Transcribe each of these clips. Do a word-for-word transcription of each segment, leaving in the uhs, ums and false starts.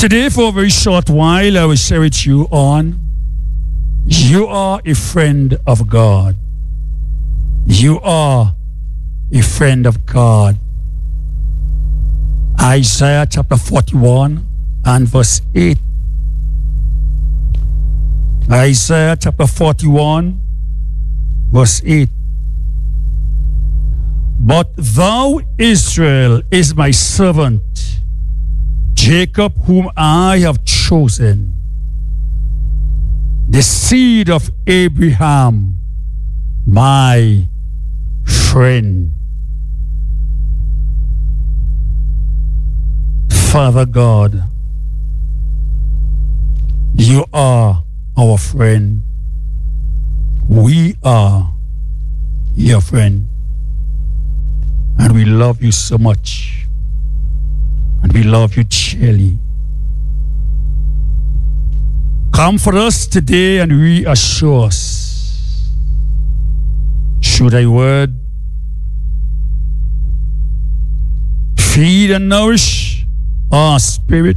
Today, for a very short while, I will share with you on you are a friend of God. You are a friend of God. Isaiah chapter forty-one and verse eight. Isaiah chapter forty-one, verse eight. But thou, Israel, is my servant, Jacob, whom I have chosen, the seed of Abraham, my friend. Father God, you are our friend. We are your friend. And we love you so much. And we love you dearly. Comfort us today and reassure us. Through thy word, feed and nourish our spirit.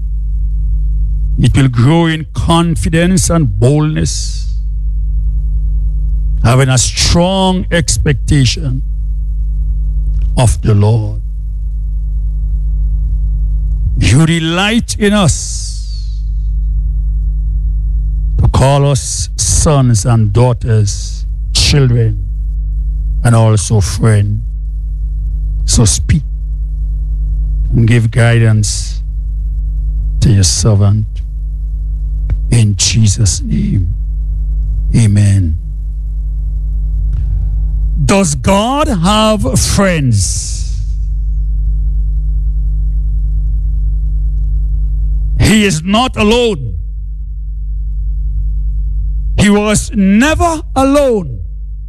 It will grow in confidence and boldness, having a strong expectation of the Lord. You delight in us to call us sons and daughters, children, and also friends. So speak and give guidance to your servant. In Jesus' name, amen. Does God have friends? He is not alone. He was never alone.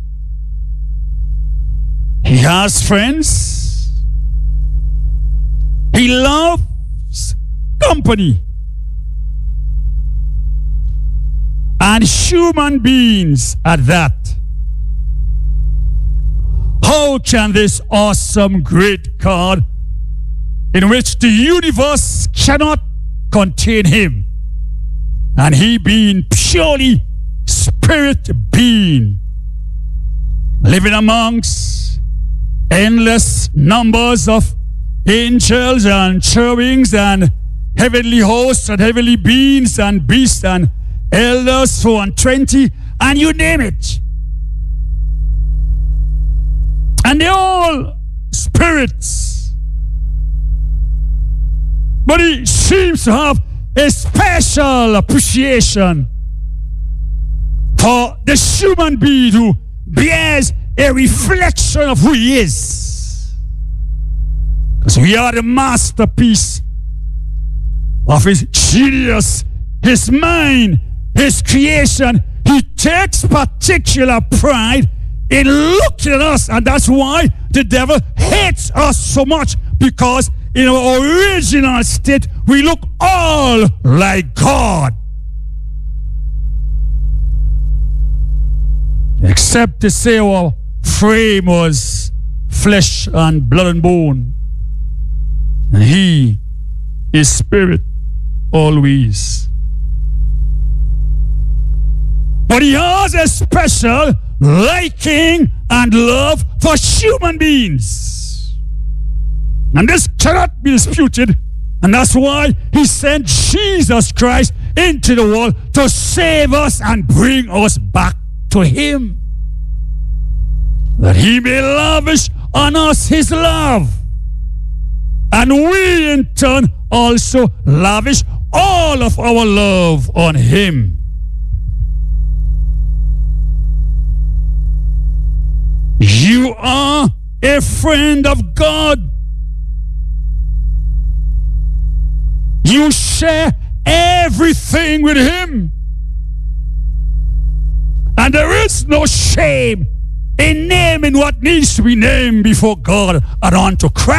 He has friends. He loves company. And human beings at that. How can this awesome, great God, in which the universe cannot contain him, and he being purely spirit being, living amongst endless numbers of angels and cherubims and heavenly hosts and heavenly beings and beasts and elders, four and twenty, and you name it. And they're all spirits. But he seems to have a special appreciation for the human being who bears a reflection of who he is. Because we are the masterpiece of his genius, his mind, his creation. He takes particular pride in looking at us, and that's why the devil hates us so much, because in our original state we look all like God, except to say our frame was flesh and blood and bone, and he is spirit always. But he has a special liking and love for human beings. And this cannot be disputed. And that's why he sent Jesus Christ into the world to save us and bring us back to him, that he may lavish on us his love. And we in turn also lavish all of our love on him. You are a friend of God. You share everything with him. And there is no shame in naming what needs to be named before God and unto Christ.